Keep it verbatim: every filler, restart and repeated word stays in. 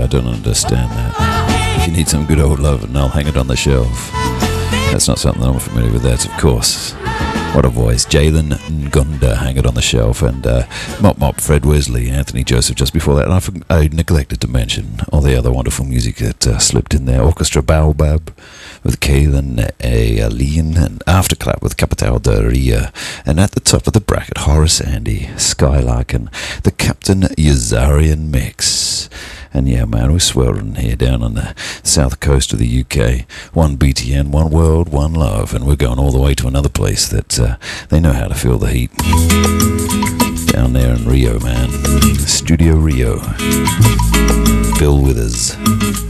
I don't understand that. If you need some good old love, and I'll hang it on the shelf. That's not something I'm familiar with. That's, of course, what a voice. Jalen Ngonda, Hang It on the Shelf, and uh, Mop Mop, Fred Wesley, Anthony Joseph just before that. And I, forg- I neglected to mention all the other wonderful music that uh, slipped in there. Orchestra Baobab with Kaylin Aline, and Afterclap with Capital de Ria. And at the top of the bracket, Horace Andy, Skylark, and the Captain Yazarian Mix. And yeah, man, we're sweltering here down on the south coast of the U K. One B T N, one world, one love. And we're going all the way to another place that uh, they know how to feel the heat. Down there in Rio, man. Studio Rio. Bill Withers.